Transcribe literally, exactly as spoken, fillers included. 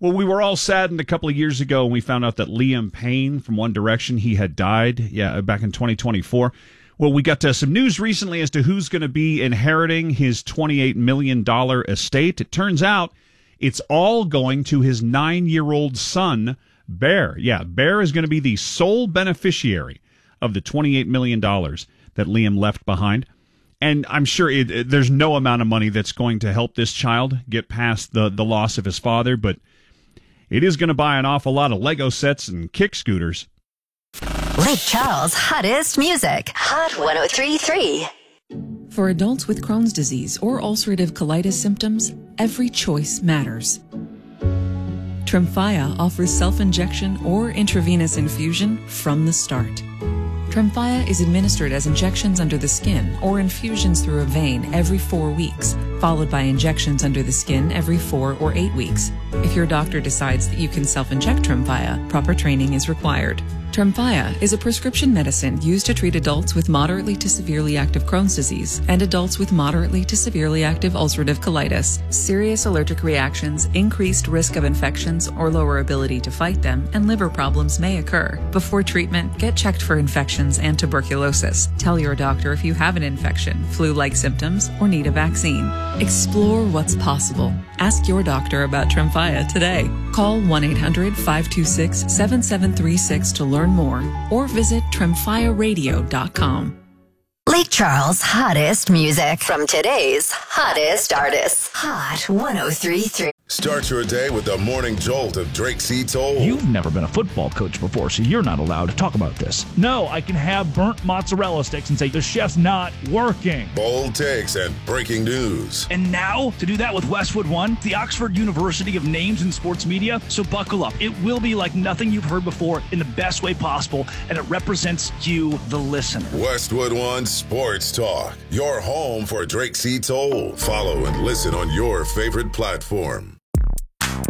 Well, we were all saddened a couple of years ago when we found out that Liam Payne from One Direction, he had died, yeah, back in twenty twenty-four. Well, we got uh, some news recently as to who's going to be inheriting his twenty-eight million dollars estate. It turns out it's all going to his nine-year-old son, Bear. Yeah, Bear is going to be the sole beneficiary of the twenty-eight million dollars that Liam left behind. And I'm sure it, it, there's no amount of money that's going to help this child get past the, the loss of his father, but it is going to buy an awful lot of Lego sets and kick scooters. Lake Charles' hottest music. Hot one oh three point three. For adults with Crohn's disease or ulcerative colitis symptoms, every choice matters. Tremfya offers self-injection or intravenous infusion from the start. Tremfya is administered as injections under the skin or infusions through a vein every four weeks, followed by injections under the skin every four or eight weeks. If your doctor decides that you can self-inject Tremfya, proper training is required. Tremfya is a prescription medicine used to treat adults with moderately to severely active Crohn's disease and adults with moderately to severely active ulcerative colitis. Serious allergic reactions, increased risk of infections or lower ability to fight them, and liver problems may occur. Before treatment, get checked for infections and tuberculosis. Tell your doctor if you have an infection, flu-like symptoms, or need a vaccine. Explore what's possible. Ask your doctor about Tremfya today. Call one eight hundred five two six seven seven three six to learn more, or visit tremfya radio dot com. Lake Charles' hottest music from today's hottest artists. Hot one oh three point three. Start your day with the morning jolt of Drake C. Toll. You've never been a football coach before, so you're not allowed to talk about this. No, I can have burnt mozzarella sticks and say the chef's not working. Bold takes and breaking news. And now, to do that with Westwood One, the Oxford University of Names in Sports Media. So buckle up. It will be like nothing you've heard before in the best way possible, and it represents you, the listener. Westwood One Sports Talk, your home for Drake C. Toll. Follow and listen on your favorite platform.